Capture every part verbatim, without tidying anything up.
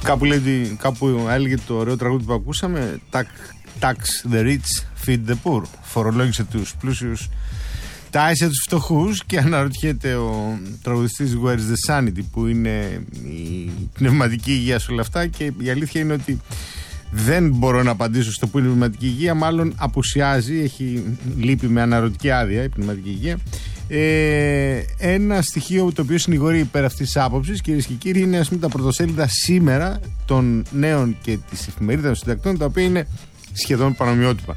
Κάπου, λέει, κάπου έλεγε το ωραίο τραγούδι που ακούσαμε, Tax the rich, feed the poor. Φορολόγησε τους πλούσιους, τάισε τους φτωχούς. Και αναρωτιέται ο τραγουδιστής Where's the sanity, που είναι η πνευματική υγεία σε όλα αυτά. Και η αλήθεια είναι ότι δεν μπορώ να απαντήσω στο που είναι η πνευματική υγεία. Μάλλον απουσιάζει, έχει λείπει με αναρωτική άδεια η πνευματική υγεία. Ε, ένα στοιχείο το οποίο συνηγορεί υπέρ αυτής της άποψης, κυρίες και κύριοι, είναι ας πούμε τα πρωτοσέλιδα σήμερα των νέων και της εφημερίδας των συντακτών, τα οποία είναι σχεδόν πανομοιότυπα.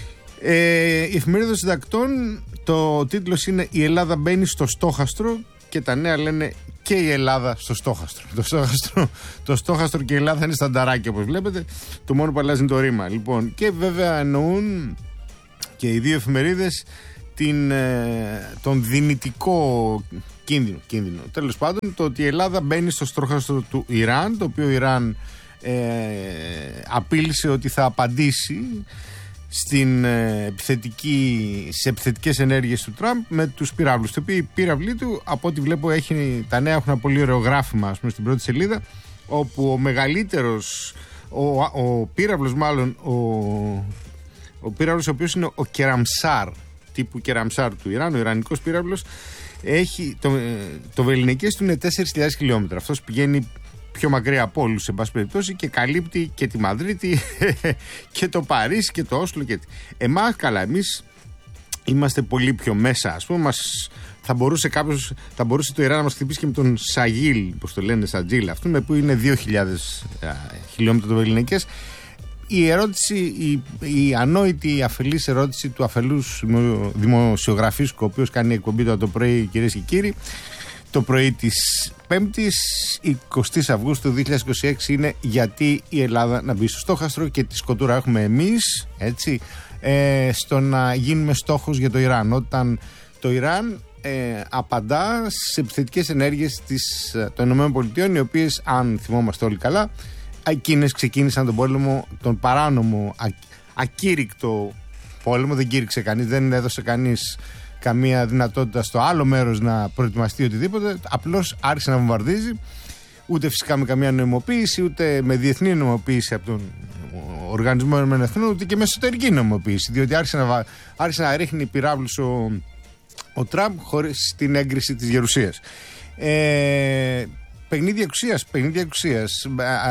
Ε, η εφημερίδα των συντακτών, το τίτλος είναι «Η Ελλάδα μπαίνει στο στόχαστρο» και τα νέα λένε «Και η Ελλάδα στο στόχαστρο». Το στόχαστρο, το στόχαστρο και η Ελλάδα είναι στανταράκι, όπως βλέπετε. Το μόνο που αλλάζει είναι το ρήμα. Λοιπόν, και βέβαια εννοούν και οι δύο εφημερίδες την, τον δυνητικό κίνδυνο, κίνδυνο. Τέλος πάντων, το ότι η Ελλάδα μπαίνει στο στόχαστρο του Ιράν, το οποίο Ιράν ε, απείλησε ότι θα απαντήσει στην ε, επιθετική, σε επιθετικές ενέργειες του Τραμπ με τους πυράβλους. Το οποίο η πύραυλή του, από ό,τι βλέπω, έχει, τα νέα έχουν ένα πολύ ωραίο γράφημα, ας πούμε, στην πρώτη σελίδα, όπου ο μεγαλύτερος, ο, ο πύραυλος μάλλον, ο, ο πύραυλος ο οποίος είναι ο Κεραμσάρ, τύπου Κεραμσάρ του Ιράν, ο ιρανικός πύραυλος, έχει, το, το βεληνικές του είναι τέσσερις χιλιάδες χιλιόμετρα. Αυτός πηγαίνει πιο μακριά από όλους, σε πάση περιπτώσει, και καλύπτει και τη Μαδρίτη και το Παρίσι και το Όσλο. Και... Εμάς, καλά, εμείς είμαστε πολύ πιο μέσα, ας πούμε. Μας, θα μπορούσε κάποιος, θα μπορούσε το Ιράν να μας χτυπήσει και με τον Σαγίλ, πώς το λένε, Σατζίλ, αυτόν, που είναι δύο χιλιάδες χιλιόμετρα το βεληνικές. Η ερώτηση, η, η ανόητη, η αφελής ερώτηση του αφελούς δημοσιογραφίσκου, ο οποίος κάνει εκπομπή το πρωί, κυρίες και κύριοι, το πρωί της Πέμπτης, εικοστή Αυγούστου δύο χιλιάδες είκοσι έξι, είναι γιατί η Ελλάδα να μπει στο στόχαστρο και τη σκοτούρα έχουμε εμείς, έτσι, ε, στο να γίνουμε στόχος για το Ιράν. Όταν το Ιράν ε, απαντά στις επιθετικές ενέργειες της, των ΗΠΑ, οι οποίες, αν θυμόμαστε όλοι καλά, εκείνες ξεκίνησαν τον πόλεμο, τον παράνομο, α, ακήρυκτο πόλεμο. Δεν κήρυξε κανείς, δεν έδωσε κανείς καμία δυνατότητα στο άλλο μέρος να προετοιμαστεί οτιδήποτε. Απλώς άρχισε να βομβαρδίζει, ούτε φυσικά με καμία νομιμοποίηση, ούτε με διεθνή νομιμοποίηση από τον Οργανισμό Ηνωμένων Εθνών, ούτε και με εσωτερική νομιμοποίηση. Διότι άρχισε να, άρχισε να ρίχνει πυράβλους ο, ο Τραμπ χωρίς την έγκριση της Γερουσίας. Ε, Παιχνίδια εξουσίας, παιχνίδια εξουσίας.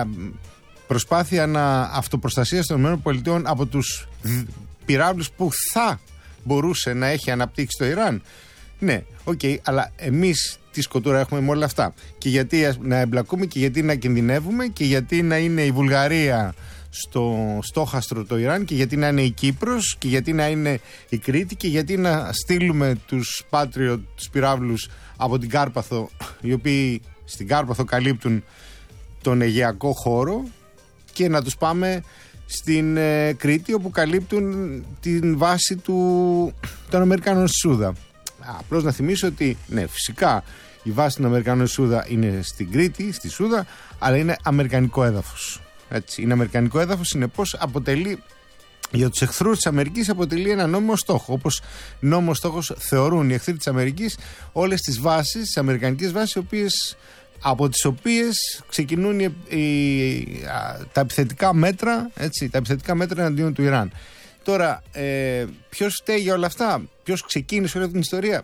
Προσπάθεια να αυτοπροστασίας των ΗΠΑ από τους πυράβλους που θα μπορούσε να έχει αναπτύξει το Ιράν. Ναι, οκ, okay, αλλά εμείς τι σκοτούρα έχουμε με όλα αυτά. Και γιατί να εμπλακούμε και γιατί να κινδυνεύουμε και γιατί να είναι η Βουλγαρία στο στόχαστρο το Ιράν και γιατί να είναι η Κύπρος και γιατί να είναι η Κρήτη και γιατί να στείλουμε τους Patriot, τους πυράβλους από την Κάρπαθο, οι οποίοι στην Κάρπαθο καλύπτουν τον Αιγαιακό χώρο, και να τους πάμε στην ε, Κρήτη, όπου καλύπτουν την βάση του, των Αμερικάνων στη Σούδα. Απλώς να θυμίσω ότι, ναι, φυσικά η βάση των Αμερικάνων στη Σούδα είναι στην Κρήτη, στη Σούδα, αλλά είναι αμερικανικό έδαφος. Έτσι, είναι αμερικανικό έδαφος, συνεπώς αποτελεί, για τους εχθρούς της Αμερικής, αποτελεί ένα νόμιμο στόχο. Όπως νόμιμο στόχος θεωρούν οι εχθροί της Αμερικής όλες τις βάσεις, τις αμερικανικές βάσεις, οι οποίες, από τις οποίες ξεκινούν οι, οι, τα επιθετικά μέτρα, έτσι, τα επιθετικά μέτρα εναντίον του Ιράν. Τώρα, ε, ποιος φταίει για όλα αυτά, ποιος ξεκίνησε όλη αυτή την ιστορία?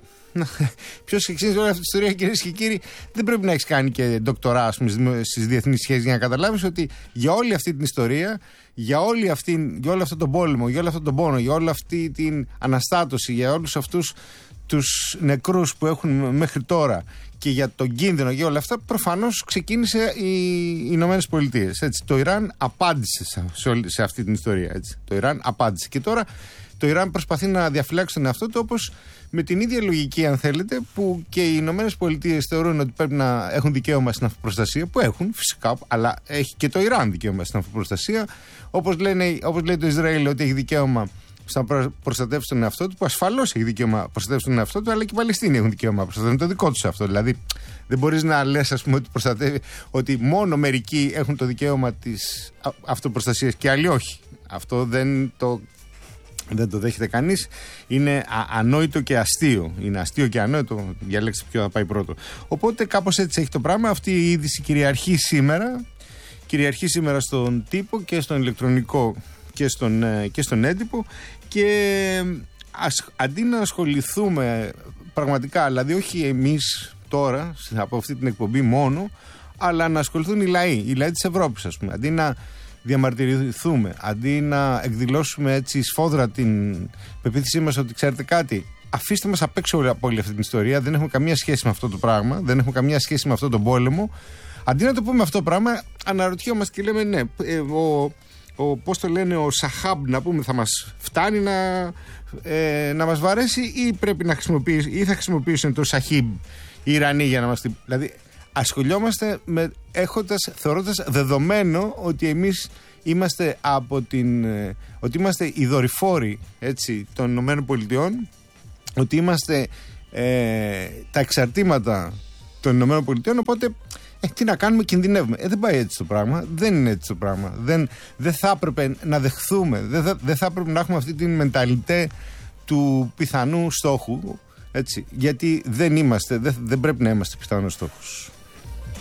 Ποιος ξεκίνησε όλη αυτή την ιστορία, κυρίες και κύριοι? Δεν πρέπει να έχεις κάνει και ντοκτορά στις διεθνείς σχέσεις για να καταλάβεις ότι για όλη αυτή την ιστορία, για, όλη αυτή, για όλο αυτό τον πόλεμο, για όλο αυτό τον πόνο, για όλη αυτή την αναστάτωση, για όλους αυτούς τους νεκρούς που έχουν μέχρι τώρα και για τον κίνδυνο, για όλα αυτά, προφανώς ξεκίνησε οι Ηνωμένες Πολιτείες. Έτσι. Το Ιράν απάντησε σε, όλη, σε αυτή την ιστορία. Έτσι. Το Ιράν απάντησε. Και τώρα το Ιράν προσπαθεί να διαφυλάξει τον εαυτό του, όπως με την ίδια λογική, αν θέλετε, που και οι Ηνωμένες Πολιτείες θεωρούν ότι πρέπει να έχουν δικαίωμα στην αυτοπροστασία, που έχουν φυσικά, αλλά έχει και το Ιράν δικαίωμα στην αυτοπροστασία. Όπως, λένε, όπως λέει το Ισραήλ ότι έχει δικαίωμα να προστατεύσει τον εαυτό του, που ασφαλώς έχει δικαίωμα να προστατεύσει τον εαυτό του, αλλά και οι Παλαιστίνοι έχουν δικαίωμα να προστατεύουν το δικό του αυτό. Δηλαδή, δεν μπορείς να λες, ας πούμε, ότι, προστατεύει, ότι μόνο μερικοί έχουν το δικαίωμα της αυτοπροστασίας και άλλοι όχι. Αυτό δεν το, δεν το δέχεται κανείς. Είναι α, ανόητο και αστείο. Είναι αστείο και ανόητο. Διαλέξτε ποιο θα πάει πρώτο. Οπότε κάπως έτσι έχει το πράγμα. Αυτή η είδηση κυριαρχεί σήμερα. κυριαρχεί σήμερα στον τύπο και στον ηλεκτρονικό και στον, και στον έντυπο, και ας, αντί να ασχοληθούμε πραγματικά, δηλαδή όχι εμείς τώρα από αυτή την εκπομπή μόνο, αλλά να ασχοληθούν οι λαοί, οι λαοί της Ευρώπης, ας πούμε, αντί να διαμαρτυρηθούμε, αντί να εκδηλώσουμε έτσι σφόδρα την πεποίθησή μας ότι ξέρετε κάτι, αφήστε μας απ' έξω από όλη αυτή την ιστορία, δεν έχουμε καμία σχέση με αυτό το πράγμα, δεν έχουμε καμία σχέση με αυτό τον πόλεμο. Αντί να το πούμε αυτό το πράγμα, αναρωτιόμαστε και λέμε ναι, ε, ο, ο, πώς το λένε, ο Σαχάμπ, να πούμε, θα μας φτάνει να, ε, να μας βαρέσει, ή πρέπει να χρησιμοποιήσει, ή θα χρησιμοποιήσουν το Σαχίμπ οι Ιρανοί για να μας... Δηλαδή ασχολιόμαστε με, έχοντας, θεωρώντας δεδομένο ότι εμείς είμαστε από την, ε, ότι είμαστε οι δορυφόροι, έτσι, των Ηνωμένων Πολιτειών, ότι είμαστε ε, τα εξαρτήματα των Ηνωμένων Πολιτειών, οπότε ε, τι να κάνουμε, κινδυνεύουμε. Ε, δεν πάει έτσι το πράγμα, δεν είναι έτσι το πράγμα. Δεν, δεν θα έπρεπε να δεχθούμε, δεν θα, δεν θα έπρεπε να έχουμε αυτή την μενταλιτέ του πιθανού στόχου, έτσι, γιατί δεν είμαστε, δεν, δεν πρέπει να είμαστε πιθανός στόχος.